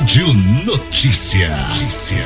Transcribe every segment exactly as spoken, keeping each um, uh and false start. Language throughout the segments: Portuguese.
Rádio Notícia. Notícia.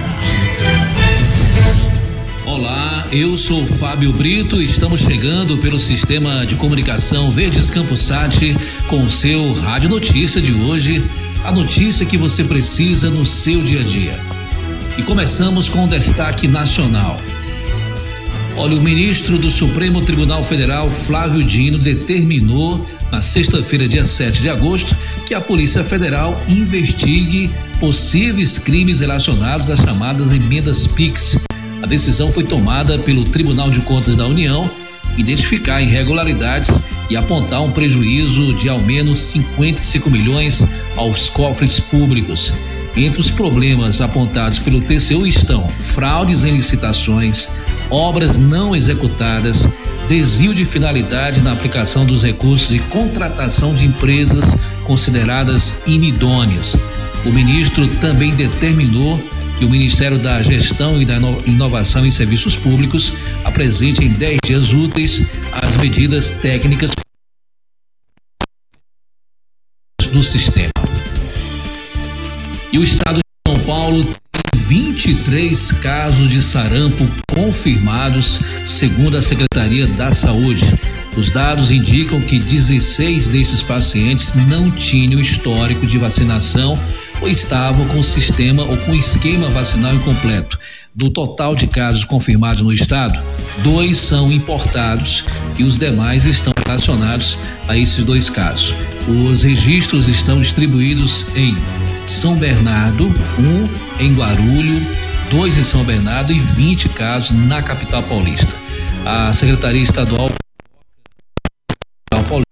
Olá, eu sou Fábio Brito e estamos chegando pelo sistema de comunicação Verdes Campos Sat com o seu Rádio Notícia de hoje, a notícia que você precisa no seu dia a dia. E começamos com o destaque nacional. Olha, o ministro do Supremo Tribunal Federal, Flávio Dino, determinou na sexta-feira, dia sete de agosto, que a Polícia Federal investigue possíveis crimes relacionados às chamadas emendas Pix. A decisão foi tomada pelo Tribunal de Contas da União, identificar irregularidades e apontar um prejuízo de ao menos cinquenta e cinco milhões aos cofres públicos. Entre os problemas apontados pelo T C U estão fraudes em licitações, obras não executadas, desvio de finalidade na aplicação dos recursos e contratação de empresas consideradas inidôneas. O ministro também determinou que o Ministério da Gestão e da Inovação em Serviços Públicos apresente em dez dias úteis as medidas técnicas do sistema. E o estado de São Paulo tem vinte e três casos de sarampo confirmados, segundo a Secretaria da Saúde. Os dados indicam que dezesseis desses pacientes não tinham histórico de vacinação ou estavam com o sistema ou com o esquema vacinal incompleto. Do total de casos confirmados no estado, dois são importados e os demais estão relacionados a esses dois casos. Os registros estão distribuídos em São Bernardo, um em Guarulhos, dois em São Bernardo e vinte casos na capital paulista. A Secretaria Estadual Paulista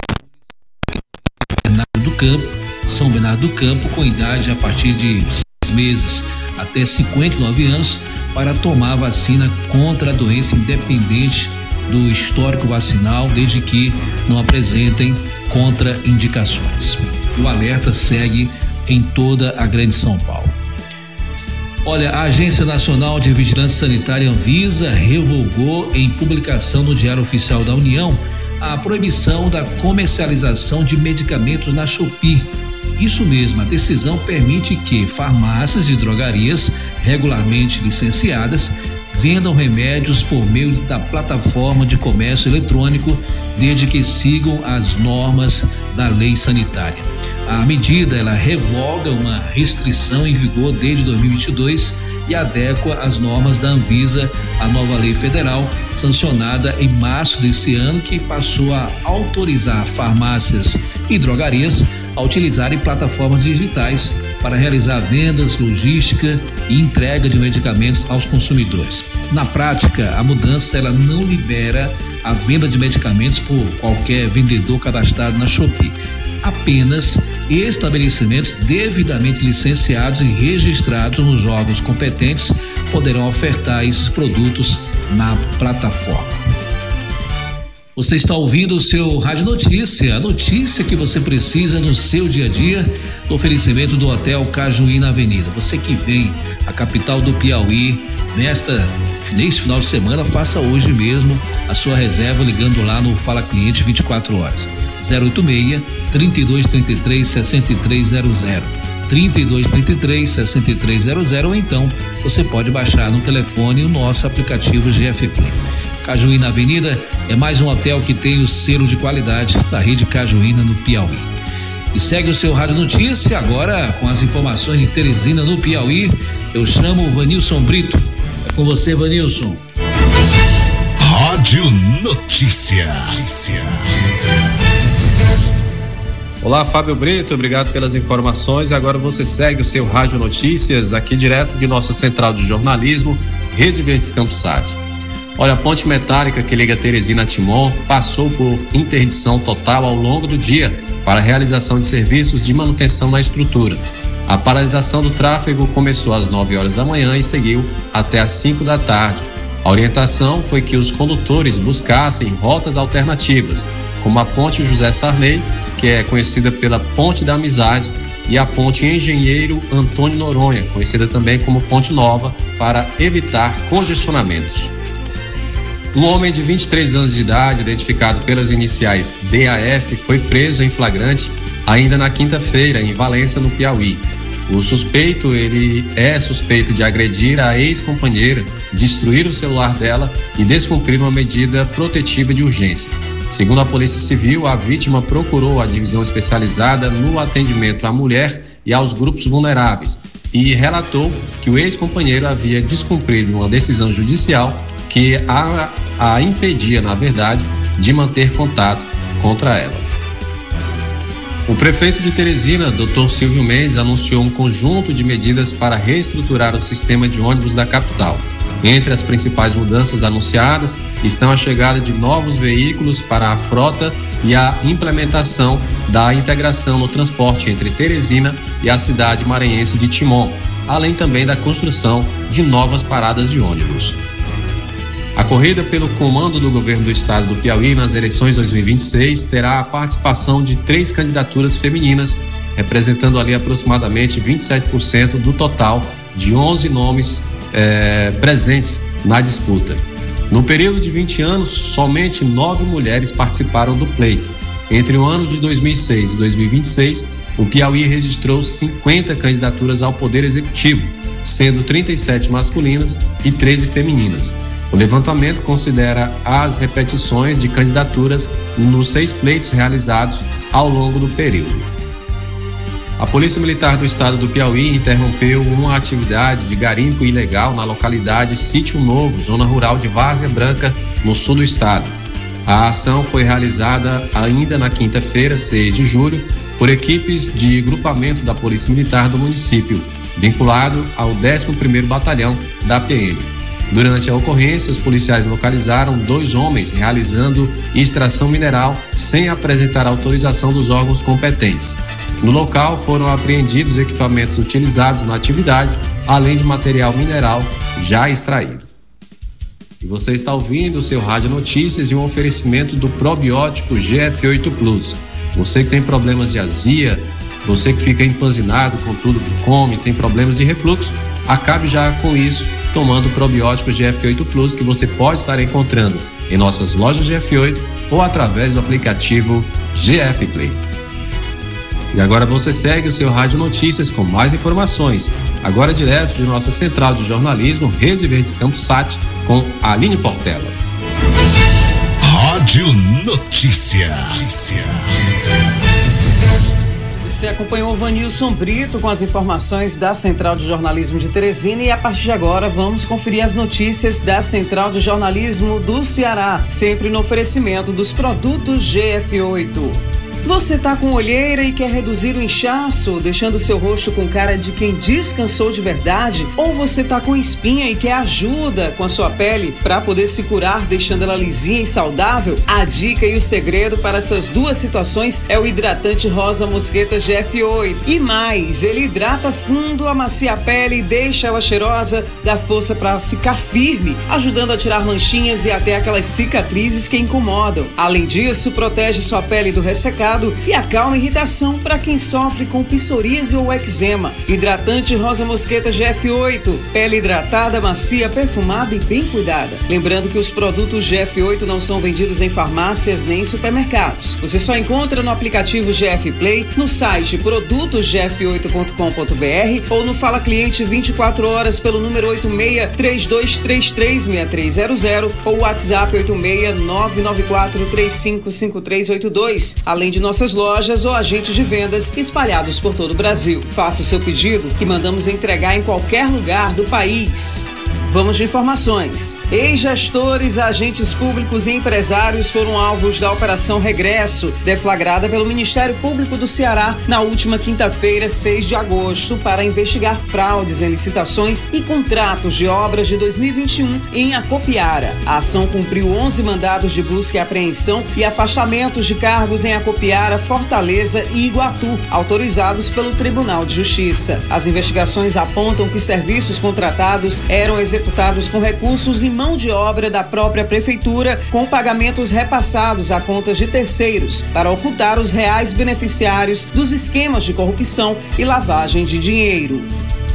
Bernardo do Campo, São Bernardo do Campo, com idade a partir de seis meses até cinquenta e nove anos, para tomar vacina contra a doença, independente do histórico vacinal, desde que não apresentem contraindicações. O alerta segue em toda a grande São Paulo. Olha, a Agência Nacional de Vigilância Sanitária Anvisa revogou em publicação no Diário Oficial da União a proibição da comercialização de medicamentos na Shopee. Isso mesmo, a decisão permite que farmácias e drogarias regularmente licenciadas vendam remédios por meio da plataforma de comércio eletrônico, desde que sigam as normas da lei sanitária. A medida, ela revoga uma restrição em vigor desde dois mil e vinte e dois e adequa as normas da Anvisa à nova lei federal, sancionada em março desse ano, que passou a autorizar farmácias e drogarias a utilizarem plataformas digitais para realizar vendas, logística e entrega de medicamentos aos consumidores. Na prática, a mudança, ela não libera a venda de medicamentos por qualquer vendedor cadastrado na Shopee. Apenas estabelecimentos devidamente licenciados e registrados nos órgãos competentes poderão ofertar esses produtos na plataforma. Você está ouvindo o seu Rádio Notícia, a notícia que você precisa no seu dia a dia, no oferecimento do Hotel Cajuí na Avenida. Você que vem à capital do Piauí nesta, neste final de semana, faça hoje mesmo a sua reserva ligando lá no Fala Cliente vinte e quatro horas. zero oito seis, trinta e dois, trinta e três, sessenta e três zero zero. trinta e dois, trinta e três, sessenta e três zero zero, ou então você pode baixar no telefone o nosso aplicativo G F Play. Cajuí na Avenida é mais um hotel que tem o selo de qualidade da rede Cajuína no Piauí. E segue o seu Rádio Notícia agora com as informações de Teresina no Piauí. Eu chamo o Vanilson Brito. É com você, Vanilson. Rádio Notícia. Notícia. Notícia. Olá, Fábio Brito, obrigado pelas informações. Agora você segue o seu Rádio Notícias aqui direto de nossa central de jornalismo, Rede Verdes Campos Sat. Olha, a ponte metálica que liga Teresina a Timon passou por interdição total ao longo do dia para a realização de serviços de manutenção na estrutura. A paralisação do tráfego começou às nove horas da manhã e seguiu até às cinco da tarde. A orientação foi que os condutores buscassem rotas alternativas, como a ponte José Sarney, que é conhecida pela Ponte da Amizade, e a ponte Engenheiro Antônio Noronha, conhecida também como Ponte Nova, para evitar congestionamentos. Um homem de vinte e três anos de idade, identificado pelas iniciais D A F, foi preso em flagrante ainda na quinta-feira, em Valença, no Piauí. O suspeito, ele é suspeito de agredir a ex-companheira, destruir o celular dela e descumprir uma medida protetiva de urgência. Segundo a Polícia Civil, a vítima procurou a divisão especializada no atendimento à mulher e aos grupos vulneráveis e relatou que o ex-companheiro havia descumprido uma decisão judicial que a, a impedia, na verdade, de manter contato contra ela. O prefeito de Teresina, doutor Silvio Mendes, anunciou um conjunto de medidas para reestruturar o sistema de ônibus da capital. Entre as principais mudanças anunciadas estão a chegada de novos veículos para a frota e a implementação da integração no transporte entre Teresina e a cidade maranhense de Timon, além também da construção de novas paradas de ônibus. A corrida pelo comando do governo do estado do Piauí nas eleições dois mil e vinte e seis terá a participação de três candidaturas femininas, representando ali aproximadamente vinte e sete por cento do total de onze nomes é, presentes na disputa. No período de vinte anos, somente nove mulheres participaram do pleito. Entre o ano de dois mil e seis e dois mil e vinte e seis, o Piauí registrou cinquenta candidaturas ao Poder Executivo, sendo trinta e sete masculinas e treze femininas. O levantamento considera as repetições de candidaturas nos seis pleitos realizados ao longo do período. A Polícia Militar do Estado do Piauí interrompeu uma atividade de garimpo ilegal na localidade Sítio Novo, zona rural de Várzea Branca, no sul do estado. A ação foi realizada ainda na quinta-feira, seis de julho, por equipes de grupamento da Polícia Militar do município, vinculado ao décimo primeiro Batalhão da P M. Durante a ocorrência, os policiais localizaram dois homens realizando extração mineral sem apresentar autorização dos órgãos competentes. No local foram apreendidos equipamentos utilizados na atividade, além de material mineral já extraído. E você está ouvindo o seu Rádio Notícias e um oferecimento do probiótico G F oito Plus. Você que tem problemas de azia, você que fica empanzinado com tudo que come, tem problemas de refluxo, acabe já com isso tomando o probiótico G F oito Plus, que você pode estar encontrando em nossas lojas G F oito ou através do aplicativo G F Play. E agora você segue o seu Rádio Notícias com mais informações, agora direto de nossa central de jornalismo, Rede Verdes Campos Sat, com Aline Portela. Rádio Notícia. Notícia. Você acompanhou o Vanilson Brito com as informações da Central de Jornalismo de Teresina e a partir de agora vamos conferir as notícias da Central de Jornalismo do Ceará, sempre no oferecimento dos produtos G F oito. Você tá com olheira e quer reduzir o inchaço, deixando seu rosto com cara de quem descansou de verdade? Ou você tá com espinha e quer ajuda com a sua pele para poder se curar, deixando ela lisinha e saudável? A dica e o segredo para essas duas situações é o hidratante Rosa Mosqueta G F oito. E mais, ele hidrata fundo, amacia a pele e deixa ela cheirosa, dá força para ficar firme, ajudando a tirar manchinhas e até aquelas cicatrizes que incomodam. Além disso, protege sua pele do ressecado e acalma a irritação para quem sofre com psoríase ou eczema. Hidratante Rosa Mosqueta G F oito, pele hidratada, macia, perfumada e bem cuidada. Lembrando que os produtos G F oito não são vendidos em farmácias nem em supermercados. Você só encontra no aplicativo G F Play, no site produtos g f oito ponto com ponto b r ou no Fala Cliente vinte e quatro horas pelo número oito seis três dois três três seis três zero zero ou WhatsApp oito seis nove nove quatro três cinco cinco três oito dois, além de nossas lojas ou agentes de vendas espalhados por todo o Brasil. Faça o seu pedido que mandamos entregar em qualquer lugar do país. Vamos de informações. Ex-gestores, agentes públicos e empresários foram alvos da Operação Regresso, deflagrada pelo Ministério Público do Ceará na última quinta-feira, seis de agosto, para investigar fraudes em licitações e contratos de obras de dois mil e vinte e um em Acopiara. A ação cumpriu onze mandados de busca e apreensão e afastamentos de cargos em Acopiara, Fortaleza e Iguatu, autorizados pelo Tribunal de Justiça. As investigações apontam que serviços contratados eram executados executados com recursos e mão de obra da própria prefeitura, com pagamentos repassados a contas de terceiros para ocultar os reais beneficiários dos esquemas de corrupção e lavagem de dinheiro.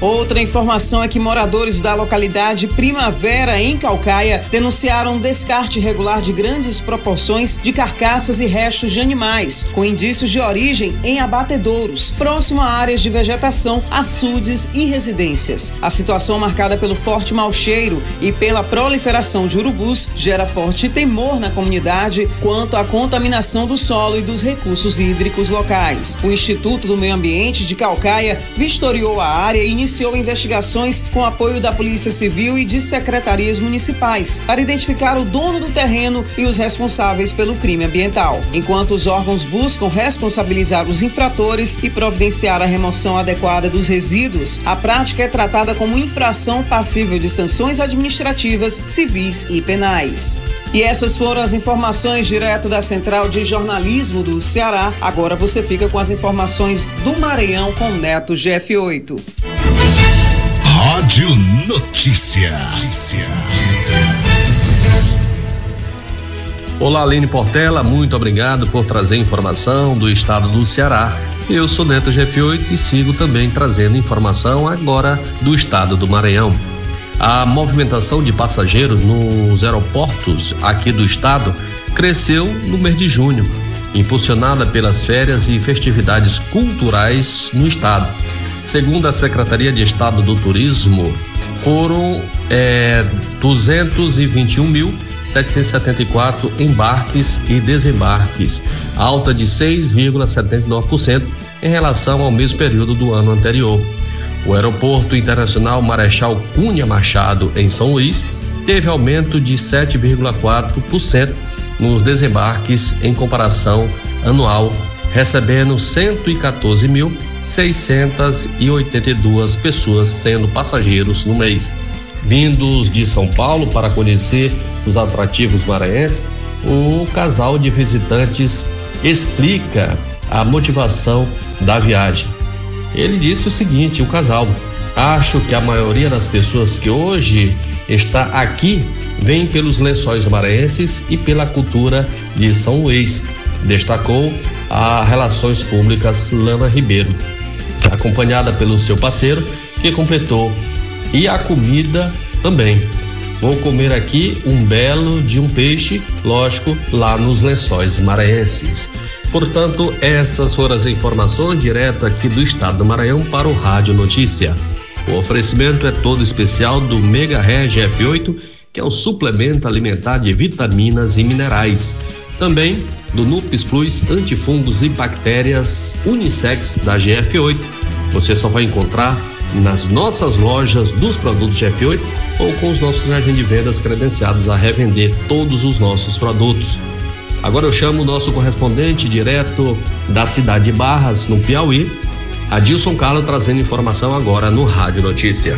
Outra informação é que moradores da localidade Primavera, em Caucaia, denunciaram descarte irregular de grandes proporções de carcaças e restos de animais, com indícios de origem em abatedouros, próximo a áreas de vegetação, açudes e residências. A situação, marcada pelo forte mau cheiro e pela proliferação de urubus, gera forte temor na comunidade quanto à contaminação do solo e dos recursos hídricos locais. O Instituto do Meio Ambiente de Caucaia vistoriou a área e iniciou investigações com apoio da Polícia Civil e de secretarias municipais para identificar o dono do terreno e os responsáveis pelo crime ambiental. Enquanto os órgãos buscam responsabilizar os infratores e providenciar a remoção adequada dos resíduos, a prática é tratada como infração passível de sanções administrativas, civis e penais. E essas foram as informações direto da Central de Jornalismo do Ceará. Agora você fica com as informações do Maranhão com Neto G F oito. Rádio Notícia. Notícia. Olá, Aline Portela, muito obrigado por trazer informação do estado do Ceará. Eu sou Neto G F oito e sigo também trazendo informação agora do estado do Maranhão. A movimentação de passageiros nos aeroportos aqui do estado cresceu no mês de junho, impulsionada pelas férias e festividades culturais no estado. Segundo a Secretaria de Estado do Turismo, foram é, duzentos e vinte e um mil setecentos e setenta e quatro embarques e desembarques, alta de seis vírgula setenta e nove por cento em relação ao mesmo período do ano anterior. O Aeroporto Internacional Marechal Cunha Machado, em São Luís, teve aumento de sete vírgula quatro por cento nos desembarques em comparação anual, recebendo cento e quatorze mil seiscentas e oitenta e duas pessoas sendo passageiros no mês. Vindos de São Paulo para conhecer os atrativos maranhenses, o casal de visitantes explica a motivação da viagem. Ele disse o seguinte, o casal: acho que a maioria das pessoas que hoje está aqui vem pelos lençóis maranhenses e pela cultura de São Luís, destacou a Relações Públicas Lana Ribeiro, acompanhada pelo seu parceiro, que completou: e a comida também. Vou comer aqui um belo de um peixe, lógico, lá nos lençóis maranhenses. Portanto, essas foram as informações direto aqui do estado do Maranhão para o Rádio Notícia. O oferecimento é todo especial do Mega Reg F oito, que é o suplemento alimentar de vitaminas e minerais. Também do Nupes Plus, antifungos e bactérias unissex da G F oito. Você só vai encontrar nas nossas lojas dos produtos G F oito ou com os nossos agentes de vendas credenciados a revender todos os nossos produtos. Agora eu chamo o nosso correspondente direto da cidade de Barras, no Piauí, Adilson Carla, trazendo informação agora no Rádio Notícia.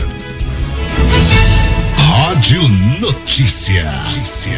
Rádio Notícia. Notícia.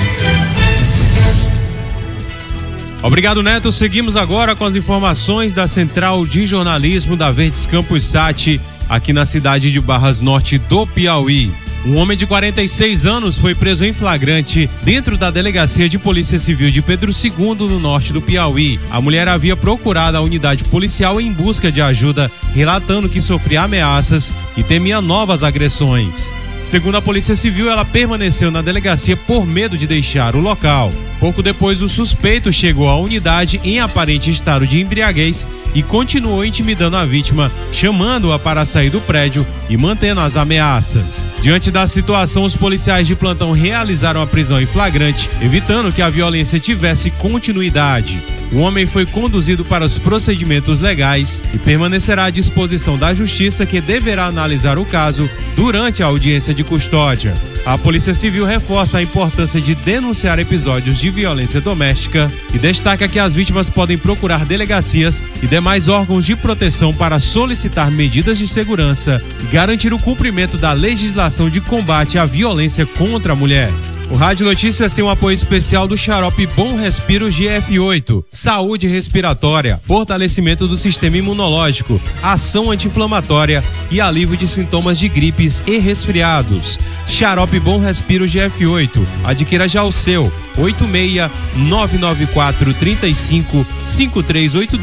Obrigado, Neto. Seguimos agora com as informações da Central de Jornalismo da Verdes Campos Sat, aqui na cidade de Barras Norte do Piauí. Um homem de quarenta e seis anos foi preso em flagrante dentro da Delegacia de Polícia Civil de Pedro segundo, no norte do Piauí. A mulher havia procurado a unidade policial em busca de ajuda, relatando que sofria ameaças e temia novas agressões. Segundo a Polícia Civil, ela permaneceu na delegacia por medo de deixar o local. Pouco depois, o suspeito chegou à unidade em aparente estado de embriaguez e continuou intimidando a vítima, chamando-a para sair do prédio e mantendo as ameaças. Diante da situação, os policiais de plantão realizaram a prisão em flagrante, evitando que a violência tivesse continuidade. O homem foi conduzido para os procedimentos legais e permanecerá à disposição da Justiça, que deverá analisar o caso durante a audiência de custódia. A Polícia Civil reforça a importância de denunciar episódios de violência doméstica e destaca que as vítimas podem procurar delegacias e demais órgãos de proteção para solicitar medidas de segurança e garantir o cumprimento da legislação de combate à violência contra a mulher. O Rádio Notícias tem um apoio especial do Xarope Bom Respiro G F oito, saúde respiratória, fortalecimento do sistema imunológico, ação anti-inflamatória e alívio de sintomas de gripes e resfriados. Xarope Bom Respiro G F oito, adquira já o seu, oito seis nove nove quatro três cinco cinco três oito dois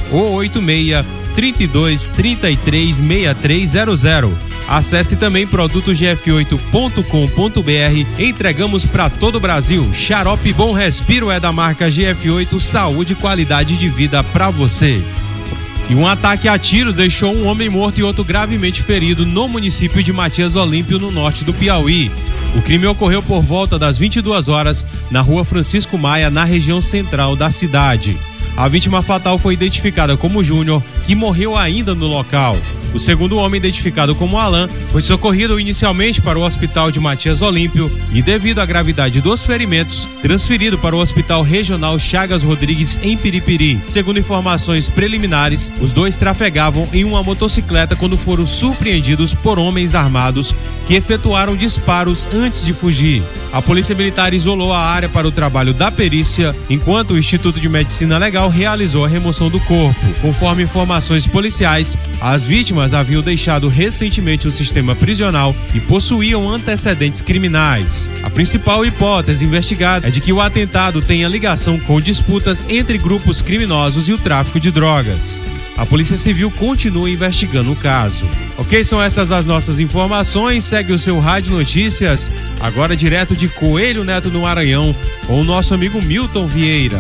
ou oito seis, trinta e dois, trinta e três, sessenta e três zero zero. Acesse também produtos g f oito ponto com ponto b r. Entregamos para todo o Brasil. Xarope Bom Respiro é da marca G F oito, saúde e qualidade de vida para você. E um ataque a tiros deixou um homem morto e outro gravemente ferido no município de Matias Olímpio, no norte do Piauí. O crime ocorreu por volta das vinte e duas horas na rua Francisco Maia, na região central da cidade. A vítima fatal foi identificada como Júnior, que morreu ainda no local. O segundo homem, identificado como Alan, foi socorrido inicialmente para o hospital de Matias Olímpio e, devido à gravidade dos ferimentos, transferido para o Hospital Regional Chagas Rodrigues, em Piripiri. Segundo informações preliminares, os dois trafegavam em uma motocicleta quando foram surpreendidos por homens armados que efetuaram disparos antes de fugir. A Polícia Militar isolou a área para o trabalho da perícia, enquanto o Instituto de Medicina Legal realizou a remoção do corpo. Conforme informações policiais, as vítimas haviam deixado recentemente o sistema prisional e possuíam antecedentes criminais. A principal hipótese investigada é de que o atentado tenha ligação com disputas entre grupos criminosos e o tráfico de drogas. A Polícia Civil continua investigando o caso. Ok, são essas as nossas informações. Segue o seu Rádio Notícias, agora direto de Coelho Neto, no Maranhão, com o nosso amigo Milton Vieira.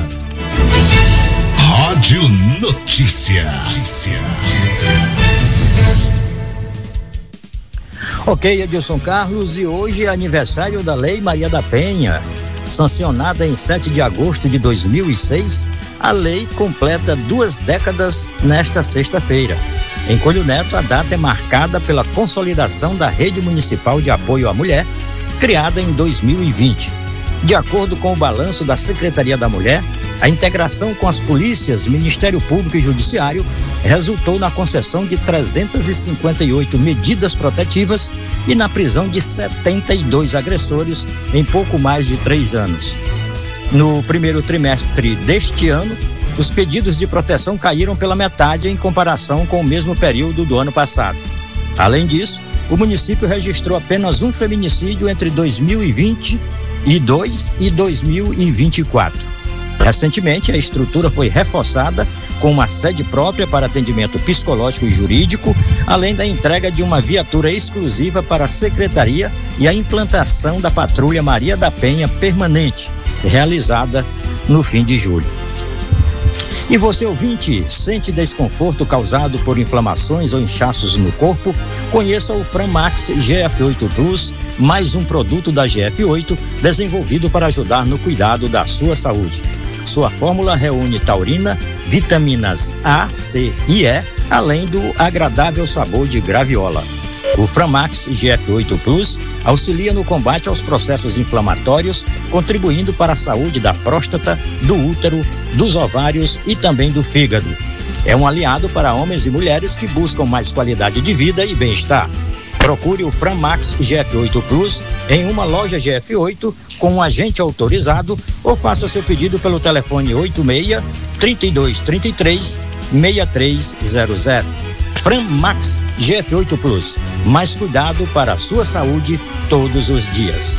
Rádio Notícia. Notícia. Ok, Edilson Carlos, e hoje é aniversário da Lei Maria da Penha. Sancionada em sete de agosto de dois mil e seis, a lei completa duas décadas nesta sexta-feira. Em Coelho Neto, a data é marcada pela consolidação da Rede Municipal de Apoio à Mulher, criada em dois mil e vinte. De acordo com o balanço da Secretaria da Mulher, a integração com as polícias, Ministério Público e Judiciário resultou na concessão de trezentas e cinquenta e oito medidas protetivas e na prisão de setenta e dois agressores em pouco mais de três anos. No primeiro trimestre deste ano, os pedidos de proteção caíram pela metade em comparação com o mesmo período do ano passado. Além disso, o município registrou apenas um feminicídio entre dois mil e vinte e dois e dois mil e vinte e quatro. Recentemente, a estrutura foi reforçada com uma sede própria para atendimento psicológico e jurídico, além da entrega de uma viatura exclusiva para a secretaria e a implantação da Patrulha Maria da Penha permanente, realizada no fim de julho. E você, ouvinte, sente desconforto causado por inflamações ou inchaços no corpo? Conheça o Framax G F oito Plus, mais um produto da G F oito desenvolvido para ajudar no cuidado da sua saúde. Sua fórmula reúne taurina, vitaminas A, C e E, além do agradável sabor de graviola. O Framax G F oito Plus auxilia no combate aos processos inflamatórios, contribuindo para a saúde da próstata, do útero, dos ovários e também do fígado. É um aliado para homens e mulheres que buscam mais qualidade de vida e bem-estar. Procure o Framax G F oito Plus em uma loja G F oito com um agente autorizado ou faça seu pedido pelo telefone oito seis, trinta e dois, trinta e três, sessenta e três zero zero. Framax G F oito Plus, mais cuidado para a sua saúde todos os dias.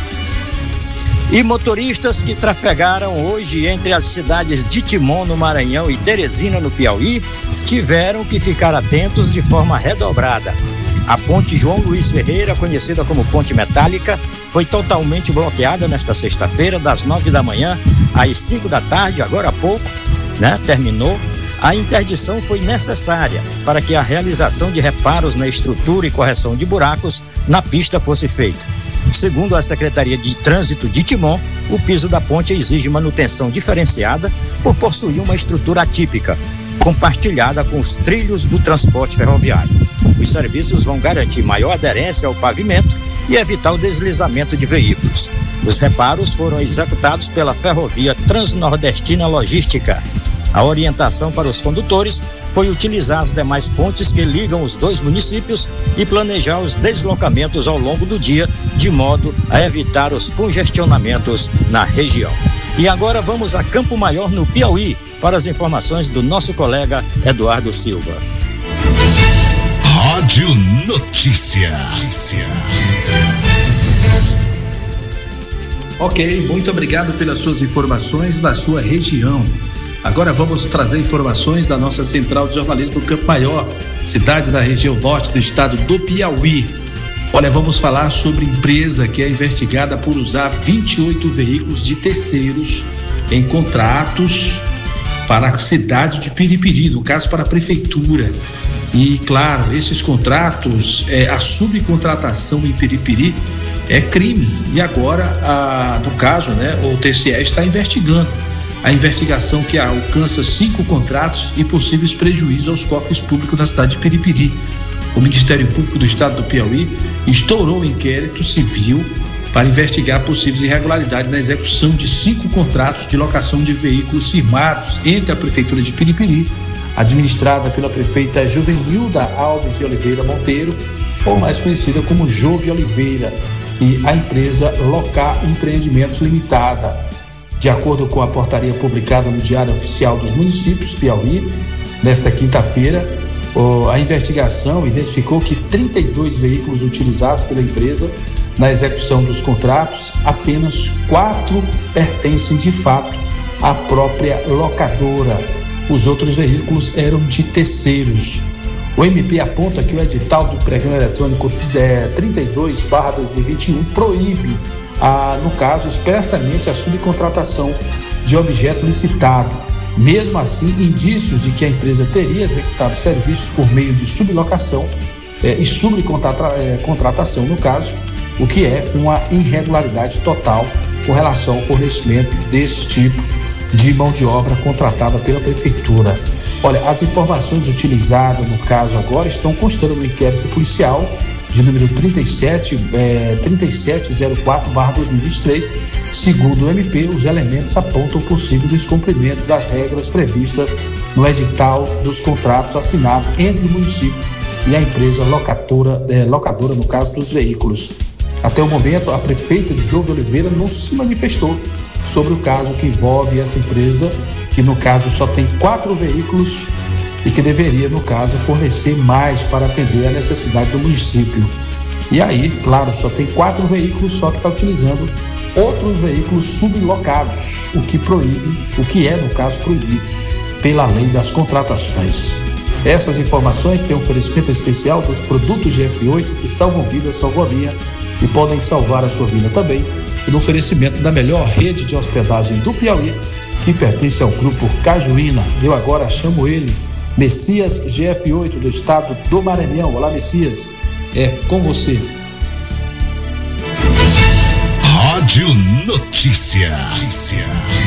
E motoristas que trafegaram hoje entre as cidades de Timon, no Maranhão, e Teresina, no Piauí, tiveram que ficar atentos de forma redobrada. A ponte João Luiz Ferreira, conhecida como Ponte Metálica, foi totalmente bloqueada nesta sexta-feira, das nove da manhã às cinco da tarde, agora há pouco, né? Terminou. A interdição foi necessária para que a realização de reparos na estrutura e correção de buracos na pista fosse feita. Segundo a Secretaria de Trânsito de Timon, o piso da ponte exige manutenção diferenciada por possuir uma estrutura atípica, compartilhada com os trilhos do transporte ferroviário. Os serviços vão garantir maior aderência ao pavimento e evitar o deslizamento de veículos. Os reparos foram executados pela Ferrovia Transnordestina Logística. A orientação para os condutores foi utilizar as demais pontes que ligam os dois municípios e planejar os deslocamentos ao longo do dia, de modo a evitar os congestionamentos na região. E agora vamos a Campo Maior, no Piauí, para as informações do nosso colega Eduardo Silva. Rádio Notícia. Notícia. Ok, muito obrigado pelas suas informações da sua região. Agora vamos trazer informações da nossa central de jornalismo do Campo Maior, cidade da região norte do estado do Piauí. Olha, vamos falar sobre empresa que é investigada por usar vinte e oito veículos de terceiros em contratos para a cidade de Piripiri, no caso para a prefeitura. E claro, esses contratos, é, a subcontratação em Piripiri é crime. E agora, a, no caso, né, o T C E está investigando a investigação que alcança cinco contratos e possíveis prejuízos aos cofres públicos da cidade de Piripiri. O Ministério Público do Estado do Piauí instaurou um inquérito civil para investigar possíveis irregularidades na execução de cinco contratos de locação de veículos firmados entre a Prefeitura de Piripiri, administrada pela prefeita Juvenilda Alves de Oliveira Monteiro, ou mais conhecida como Jove Oliveira, e a empresa Locar Empreendimentos Limitada. De acordo com a portaria publicada no Diário Oficial dos Municípios Piauí, nesta quinta-feira, a investigação identificou que trinta e dois veículos utilizados pela empresa na execução dos contratos, apenas quatro pertencem de fato à própria locadora. Os outros veículos eram de terceiros. O M P aponta que o edital do pregão eletrônico é, trinta e dois barra dois mil e vinte e um proíbe, a, no caso, expressamente a subcontratação de objeto licitado. Mesmo assim, indícios de que a empresa teria executado serviços por meio de sublocação é, e subcontratação, no caso, o que é uma irregularidade total com relação ao fornecimento desse tipo de mão de obra contratada pela prefeitura. Olha, as informações utilizadas no caso agora estão constando no inquérito policial de número trinta e sete, é, trinta e sete zero quatro barra dois mil e vinte e três. Segundo o M P, os elementos apontam possível descumprimento das regras previstas no edital dos contratos assinados entre o município e a empresa locadora, é, locadora, no caso dos veículos. Até o momento, a prefeita de Jove Oliveira não se manifestou sobre o caso que envolve essa empresa, que no caso só tem quatro veículos e que deveria, no caso, fornecer mais para atender a necessidade do município. E aí, claro, só tem quatro veículos, só que está utilizando outros veículos sublocados, o que proíbe, o que é, no caso, proibido pela lei das contratações. Essas informações têm um oferecimento especial dos produtos G F oito que salvam vidas, salvam a minha e podem salvar a sua vida também, e no oferecimento da melhor rede de hospedagem do Piauí, que pertence ao grupo Cajuína. Eu agora chamo ele, Messias G F oito do estado do Maranhão. Olá, Messias, é com você. Rádio Notícia. Notícia.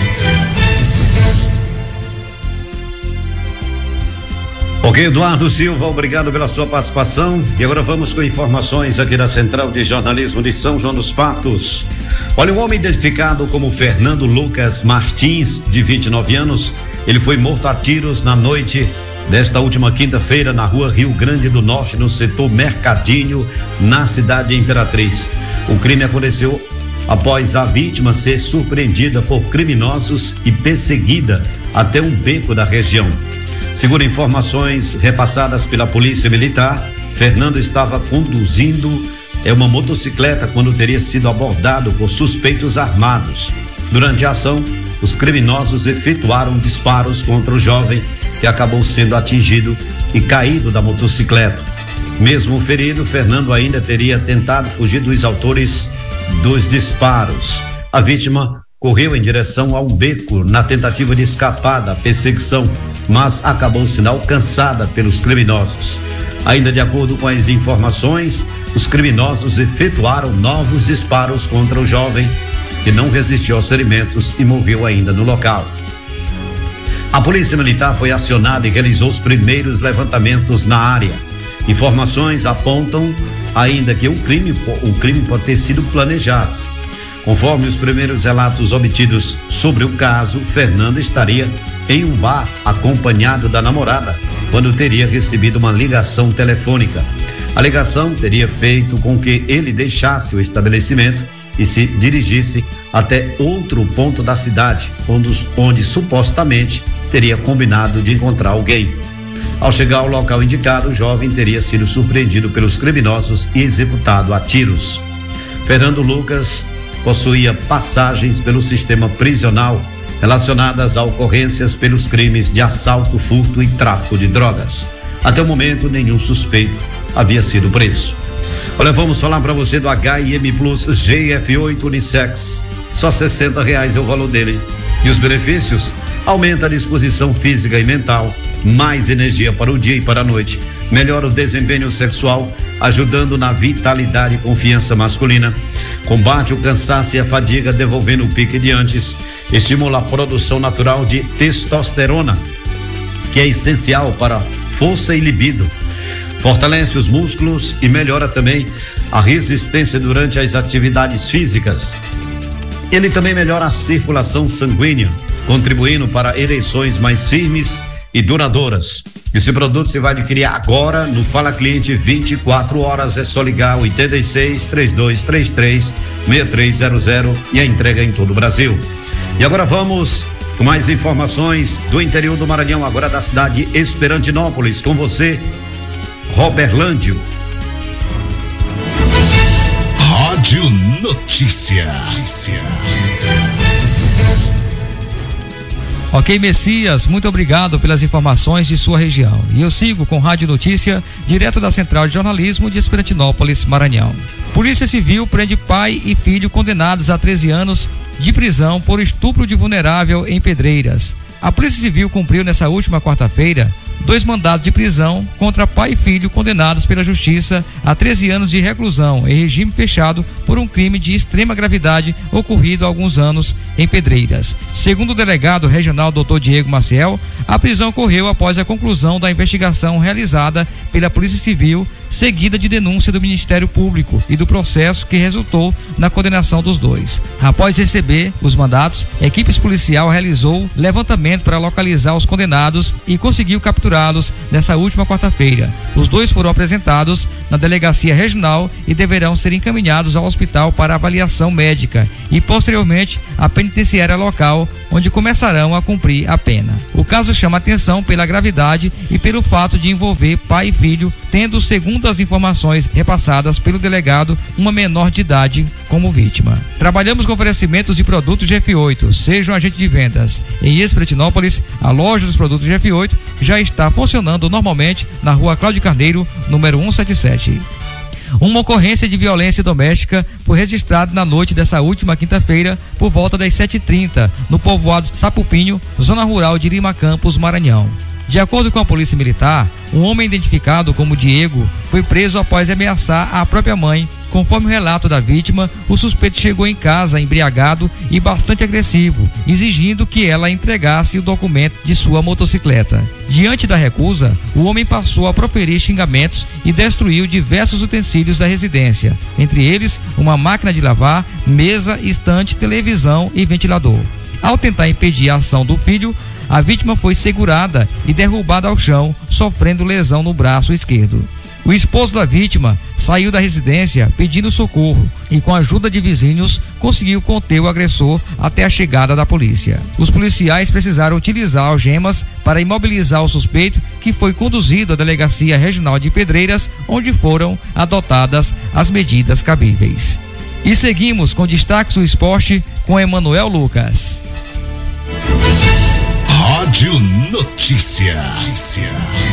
Ok, Eduardo Silva, obrigado pela sua participação. E agora vamos com informações aqui da Central de Jornalismo de São João dos Patos. Olha, um homem identificado como Fernando Lucas Martins, de vinte e nove anos, ele foi morto a tiros na noite desta última quinta-feira na rua Rio Grande do Norte, no setor Mercadinho, na cidade de Imperatriz. O crime aconteceu após a vítima ser surpreendida por criminosos e perseguida até um beco da região. Segundo informações repassadas pela Polícia Militar, Fernando estava conduzindo é, uma motocicleta quando teria sido abordado por suspeitos armados. Durante a ação, os criminosos efetuaram disparos contra o jovem, que acabou sendo atingido e caído da motocicleta. Mesmo ferido, Fernando ainda teria tentado fugir dos autores dos disparos. A vítima correu em direção a um beco na tentativa de escapar da perseguição, mas acabou sendo alcançada pelos criminosos. Ainda de acordo com as informações, os criminosos efetuaram novos disparos contra o jovem, que não resistiu aos ferimentos e morreu ainda no local. A Polícia Militar foi acionada e realizou os primeiros levantamentos na área. Informações apontam ainda que o crime, o crime pode ter sido planejado. Conforme os primeiros relatos obtidos sobre o caso, Fernando estaria em um bar acompanhado da namorada quando teria recebido uma ligação telefônica. A ligação teria feito com que ele deixasse o estabelecimento e se dirigisse até outro ponto da cidade, onde, onde supostamente teria combinado de encontrar alguém. Ao chegar ao local indicado, o jovem teria sido surpreendido pelos criminosos e executado a tiros. Fernando Lucas possuía passagens pelo sistema prisional relacionadas a ocorrências pelos crimes de assalto, furto e tráfico de drogas. Até o momento, nenhum suspeito havia sido preso. Olha, vamos falar para você do H I M Plus G F oito Unissex. Só sessenta reais é o valor dele. E os benefícios? Aumenta a disposição física e mental, mais energia para o dia e para a noite, melhora o desempenho sexual, ajudando na vitalidade e confiança masculina, combate o cansaço e a fadiga, devolvendo o pique de antes, estimula a produção natural de testosterona, que é essencial para força e libido, fortalece os músculos e melhora também a resistência durante as atividades físicas. Ele também melhora a circulação sanguínea, contribuindo para ereções mais firmes e duradouras. Esse produto você vai adquirir agora no Fala Cliente, vinte e quatro horas, é só ligar oito seis, três dois três três, seis três zero zero e a entrega em todo o Brasil. E agora vamos com mais informações do interior do Maranhão, agora da cidade de Esperantinópolis, com você, Roberlândio. Rádio Notícia. Notícia. Ok, Messias, muito obrigado pelas informações de sua região. E eu sigo com Rádio Notícia, direto da Central de Jornalismo de Esperantinópolis, Maranhão. Polícia Civil prende pai e filho condenados a treze anos de prisão por estupro de vulnerável em Pedreiras. A Polícia Civil cumpriu nessa última quarta-feira dois mandados de prisão contra pai e filho condenados pela Justiça a treze anos de reclusão em regime fechado por um crime de extrema gravidade ocorrido há alguns anos em Pedreiras. Segundo o delegado regional doutor Diego Maciel, a prisão ocorreu após a conclusão da investigação realizada pela Polícia Civil, seguida de denúncia do Ministério Público e do processo que resultou na condenação dos dois. Após receber os mandatos, a equipe policial realizou levantamento para localizar os condenados e conseguiu capturá-los nessa última quarta-feira. Os dois foram apresentados na delegacia regional e deverão ser encaminhados ao hospital para avaliação médica e posteriormente à penitenciária local, onde começarão a cumprir a pena. O caso chama atenção pela gravidade e pelo fato de envolver pai e filho, tendo, segundo as informações repassadas pelo delegado, uma menor de idade como vítima. Trabalhamos com oferecimentos de produtos G F oito. Seja um agente de vendas. Em Esperantinópolis, a loja dos produtos G F oito já está funcionando normalmente na rua Cláudio Carneiro, número cento e setenta e sete. Uma ocorrência de violência doméstica foi registrada na noite dessa última quinta-feira por volta das sete e trinta no povoado Sapupinho, zona rural de Lima Campos, Maranhão. De acordo com a Polícia Militar, um homem identificado como Diego foi preso após ameaçar a própria mãe. Conforme o relato da vítima, o suspeito chegou em casa embriagado e bastante agressivo, exigindo que ela entregasse o documento de sua motocicleta. Diante da recusa, o homem passou a proferir xingamentos e destruiu diversos utensílios da residência, entre eles uma máquina de lavar, mesa, estante, televisão e ventilador. Ao tentar impedir a ação do filho, a vítima foi segurada e derrubada ao chão, sofrendo lesão no braço esquerdo. O esposo da vítima saiu da residência pedindo socorro e, com a ajuda de vizinhos, conseguiu conter o agressor até a chegada da polícia. Os policiais precisaram utilizar algemas para imobilizar o suspeito, que foi conduzido à Delegacia Regional de Pedreiras, onde foram adotadas as medidas cabíveis. E seguimos com destaques do esporte com Emanuel Lucas. Rádio Notícia. Notícia.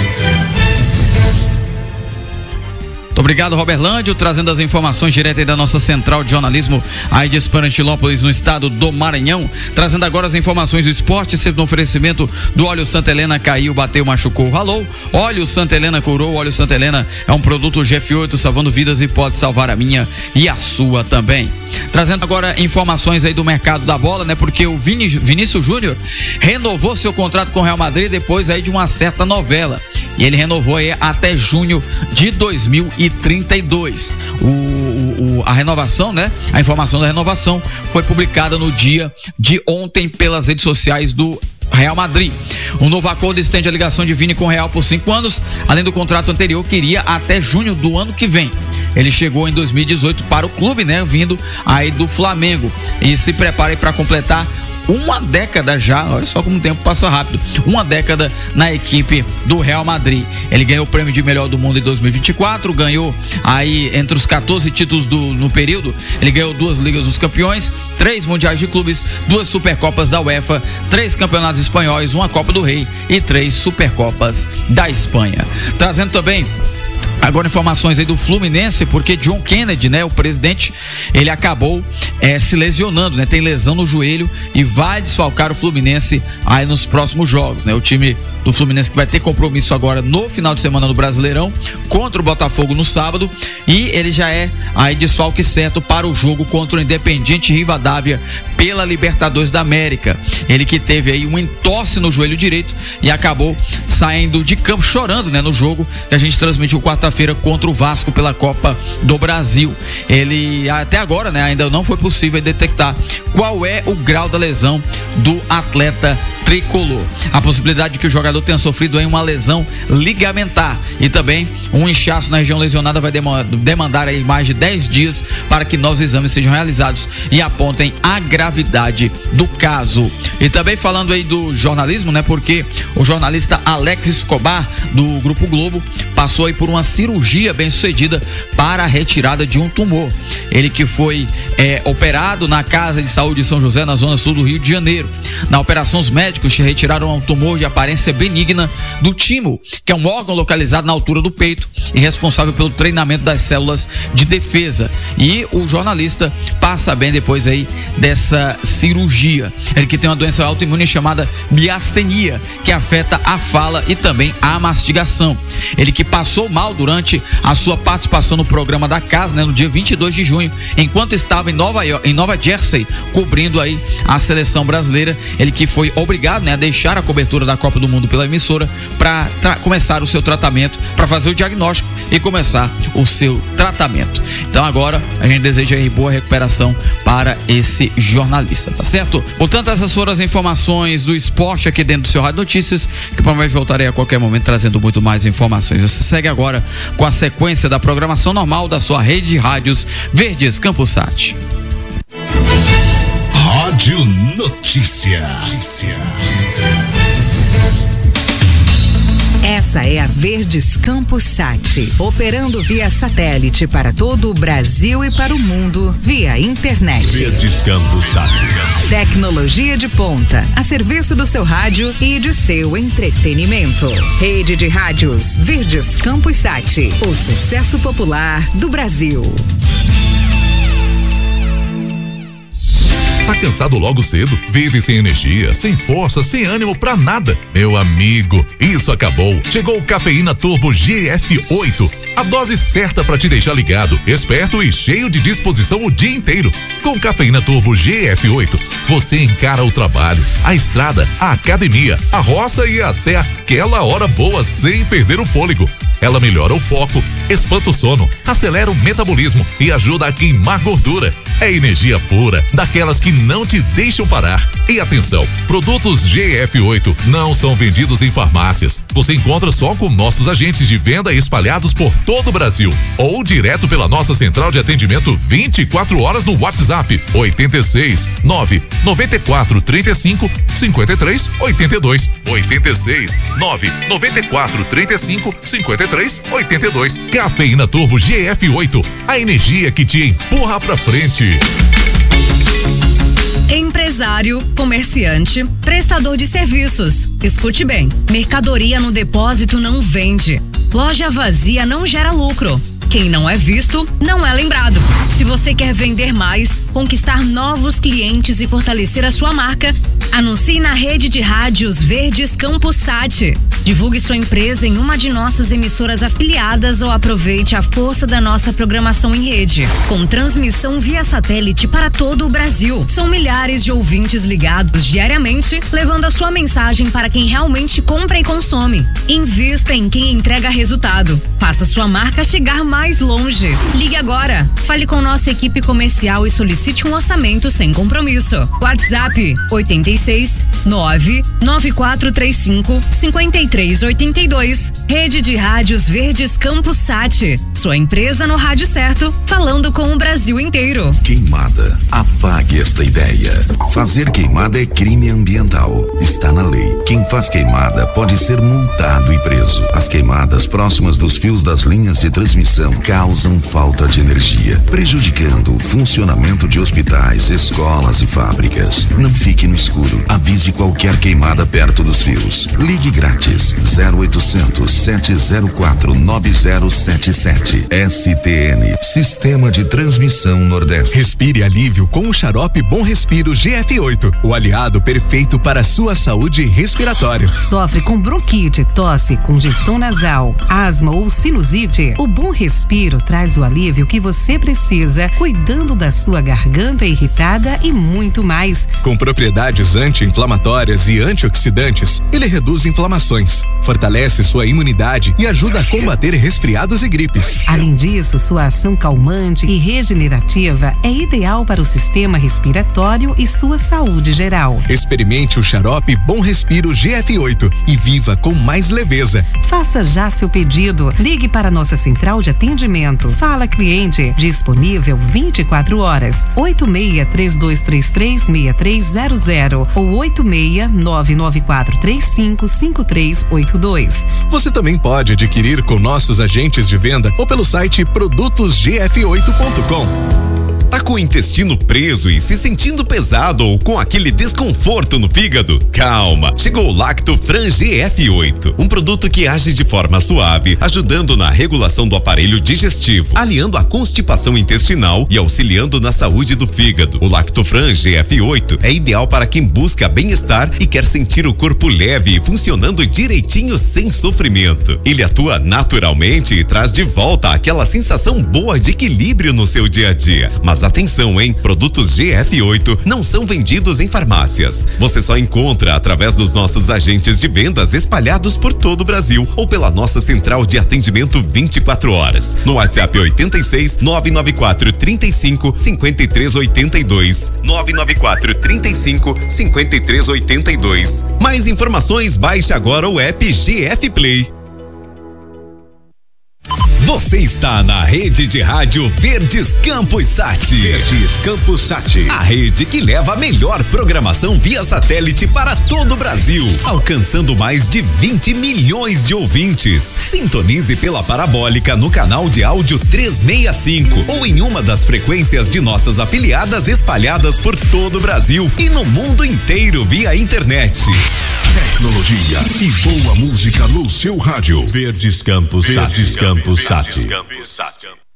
Muito obrigado, Roberlândio, trazendo as informações direto aí da nossa central de jornalismo aí de Esperantinópolis, no estado do Maranhão, trazendo agora as informações do esporte, sempre no oferecimento do óleo Santa Helena. Caiu, bateu, machucou, ralou. Óleo Santa Helena curou. Óleo Santa Helena é um produto G F oito, salvando vidas e pode salvar a minha e a sua também. Trazendo agora informações aí do mercado da bola, né? Porque o Vini, Vinícius Júnior renovou seu contrato com o Real Madrid depois aí de uma certa novela. E ele renovou aí até junho de dois mil e trinta e dois. O, o, a renovação, né? A informação da renovação foi publicada no dia de ontem pelas redes sociais do Real Madrid. O novo acordo estende a ligação de Vini com o Real por cinco anos, além do contrato anterior que iria até junho do ano que vem. Ele chegou em dois mil e dezoito para o clube, né? Vindo aí do Flamengo, e se prepare para completar uma década já, olha só como o tempo passa rápido, uma década na equipe do Real Madrid. Ele ganhou o prêmio de melhor do mundo em dois mil e vinte e quatro, ganhou aí entre os quatorze títulos do, no período, ele ganhou duas Ligas dos Campeões, três Mundiais de Clubes, duas Supercopas da UEFA, três Campeonatos Espanhóis, uma Copa do Rei e três Supercopas da Espanha. Trazendo também agora informações aí do Fluminense, porque John Kennedy, né, o presidente, ele acabou é, se lesionando, né, tem lesão no joelho e vai desfalcar o Fluminense aí nos próximos jogos, né, o time do Fluminense que vai ter compromisso agora no final de semana no Brasileirão contra o Botafogo no sábado, e ele já é aí desfalque certo para o jogo contra o Independiente Rivadavia pela Libertadores da América. Ele que teve aí um entorse no joelho direito e acabou saindo de campo chorando, né, no jogo que a gente transmitiu quarta-feira contra o Vasco pela Copa do Brasil. Ele até agora, né, ainda não foi possível detectar qual é o grau da lesão do atleta tricolor. A possibilidade de que o jogador tenha sofrido aí uma lesão ligamentar e também um inchaço na região lesionada vai demandar aí mais de dez dias para que novos exames sejam realizados e apontem a gravidade do caso. E também falando aí do jornalismo, né, porque o jornalista Alex Escobar do Grupo Globo passou aí por uma cirurgia bem sucedida para a retirada de um tumor. Ele que foi é, operado na Casa de Saúde de São José, na zona sul do Rio de Janeiro. Na operação, os médicos retiraram um tumor de aparência benigna do timo, que é um órgão localizado na altura do peito e responsável pelo treinamento das células de defesa. E o jornalista passa bem depois aí dessa cirurgia. Ele que tem uma doença autoimune chamada miastenia, que afeta a fala e também a mastigação. Ele que passou mal durante a sua participação no programa da casa, né, no dia vinte e dois de junho, enquanto estava em Nova York, em Nova Jersey, cobrindo aí a seleção brasileira. Ele que foi obrigado, né, a deixar a cobertura da Copa do Mundo pela emissora para começar o seu tratamento, para fazer o diagnóstico e começar o seu tratamento. Então agora a gente deseja aí boa recuperação para esse jornalista, tá certo? Portanto, essas foram as informações do esporte aqui dentro do seu Rádio Notícias, que provavelmente voltarei a qualquer momento trazendo muito mais informações. Você segue agora com a sequência da programação normal da sua rede de rádios Verdes Campus Sat. Rádio Notícia. Notícia. Essa é a Verdes Campus Sat, operando via satélite para todo o Brasil e para o mundo via internet. Verdes Campus Sat. Tecnologia de ponta, a serviço do seu rádio e de seu entretenimento. Rede de rádios Verdes Campus Sat, o sucesso popular do Brasil. Tá cansado logo cedo? Vive sem energia, sem força, sem ânimo pra nada? Meu amigo, isso acabou. Chegou o Cafeína Turbo G F oito. A dose certa para te deixar ligado, esperto e cheio de disposição o dia inteiro. Com Cafeína Turbo G F oito, você encara o trabalho, a estrada, a academia, a roça e até aquela hora boa sem perder o fôlego. Ela melhora o foco, espanta o sono, acelera o metabolismo e ajuda a queimar gordura. É energia pura, daquelas que não te deixam parar. E atenção, produtos G F oito não são vendidos em farmácias. Você encontra só com nossos agentes de venda espalhados por todo o Brasil ou direto pela nossa central de atendimento vinte e quatro horas no WhatsApp oito seis nove nove quatro três cinco cinco três oito dois oito seis nove nove quatro três cinco cinco três oito dois. Cafeína Turbo G F oito, a energia que te empurra pra frente. Empresário, comerciante, prestador de serviços. Escute bem, mercadoria no depósito não vende. Loja vazia não gera lucro. Quem não é visto, não é lembrado. Se você quer vender mais, conquistar novos clientes e fortalecer a sua marca, anuncie na rede de rádios Verdes Campus Sat. Divulgue sua empresa em uma de nossas emissoras afiliadas ou aproveite a força da nossa programação em rede. Com transmissão via satélite para todo o Brasil. São milhares de ouvintes ligados diariamente, levando a sua mensagem para quem realmente compra e consome. Invista em quem entrega resultado. Faça sua marca chegar mais mais longe. Ligue agora. Fale com nossa equipe comercial e solicite um orçamento sem compromisso. WhatsApp oito seis nove nove quatro três cinco cinco três oito dois. Rede de Rádios Verdes Campus Sat. sua empresa no rádio certo, falando com o Brasil inteiro. Queimada. Apague esta ideia. Fazer queimada é crime ambiental. Está na lei. Quem faz queimada pode ser multado e preso. As queimadas próximas dos fios das linhas de transmissão causam falta de energia, prejudicando o funcionamento de hospitais, escolas e fábricas. Não fique no escuro. Avise qualquer queimada perto dos fios. Ligue grátis zero oitocentos, sete zero quatro, nove zero sete sete. S T N, Sistema de Transmissão Nordeste. Respire alívio com o xarope Bom Respiro G F oito, o aliado perfeito para a sua saúde respiratória. Sofre com bronquite, tosse, congestão nasal, asma ou sinusite? O Bom Respiro traz o alívio que você precisa, cuidando da sua garganta irritada e muito mais. Com propriedades anti-inflamatórias e antioxidantes, ele reduz inflamações, fortalece sua imunidade e ajuda a combater resfriados e gripes. Além disso, sua ação calmante e regenerativa é ideal para o sistema respiratório e sua saúde geral. Experimente o xarope Bom Respiro G F oito e viva com mais leveza. Faça já seu pedido. Ligue para nossa central de atendimento. Fala Cliente, disponível vinte e quatro horas. oito seis três dois três três, seis três zero zero ou oito seis nove nove quatro três cinco, cinco três oito dois. Você também pode adquirir com nossos agentes de venda ou pelo site produtos g f oito ponto com. Tá com o intestino preso e se sentindo pesado ou com aquele desconforto no fígado? Calma, chegou o Lactofran G F oito, um produto que age de forma suave, ajudando na regulação do aparelho digestivo, aliando a constipação intestinal e auxiliando na saúde do fígado. O Lactofran G F oito é ideal para quem busca bem-estar e quer sentir o corpo leve e funcionando direitinho sem sofrimento. Ele atua naturalmente e traz de volta aquela sensação boa de equilíbrio no seu dia a dia. Mas atenção, hein? Produtos G F oito não são vendidos em farmácias. Você só encontra através dos nossos agentes de vendas espalhados por todo o Brasil ou pela nossa central de atendimento vinte e quatro horas. No WhatsApp oitenta e seis, nove nove quatro, trinta e cinco, cinquenta e três oitenta e dois. nove nove quatro, trinta e cinco, cinquenta e três oitenta e dois. Mais informações, baixe agora o app G F Play. Você está na rede de rádio Verdes Campus Sat. Verdes Campus Sat. A rede que leva a melhor programação via satélite para todo o Brasil, alcançando mais de vinte milhões de ouvintes. Sintonize pela parabólica no canal de áudio trezentos e sessenta e cinco ou em uma das frequências de nossas afiliadas espalhadas por todo o Brasil e no mundo inteiro via internet. Tecnologia e boa música no seu rádio. Verdes Campus Sat. Verdes Campus Sat.